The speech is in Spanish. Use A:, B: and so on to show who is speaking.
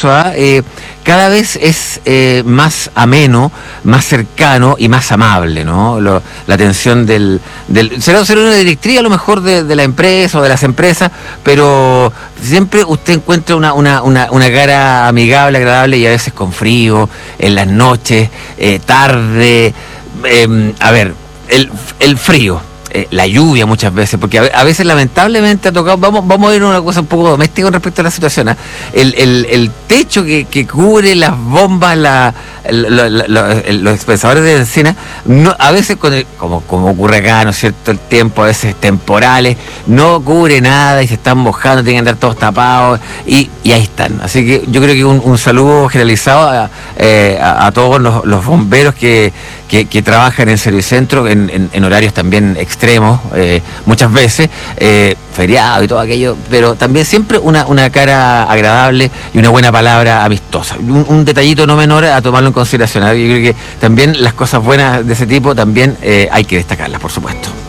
A: eso, cada vez es más ameno, más cercano y más amable, ¿no? La atención será una directriz a lo mejor de la empresa o de las empresas, pero siempre usted encuentra una cara amigable, agradable, y a veces con frío, en las noches, tarde, el frío. La lluvia muchas veces, porque a veces lamentablemente ha tocado, vamos a ver una cosa un poco doméstica con respecto a la situación, el techo que cubre las bombas, los expresadores de encina, no, a veces como ocurre acá, ¿no es cierto?, el tiempo, a veces temporales, no cubre nada y se están mojando, tienen que andar todos tapados y ahí están. Así que yo creo que un saludo generalizado a todos los bomberos que trabajan en Servicentro en horarios también extremos, muchas veces, feriado y todo aquello, pero también siempre una cara agradable y una buena palabra amistosa. Un detallito no menor a tomarlo en consideración. Yo creo que también las cosas buenas de ese tipo también hay que destacarlas, por supuesto.